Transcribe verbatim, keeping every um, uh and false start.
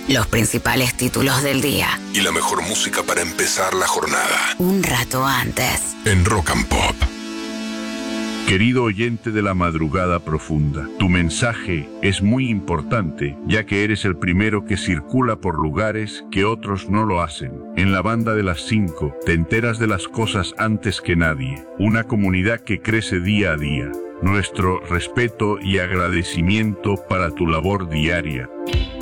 los principales títulos del día y la mejor música para empezar la jornada. un rato antes. En Rock and Pop. Querido oyente de la madrugada profunda, tu mensaje es muy importante, ya que eres el primero que circula por lugares que otros no lo hacen. En la banda de las cinco, te enteras de las cosas antes que nadie. Una comunidad que crece día a día. Nuestro respeto y agradecimiento para tu labor diaria.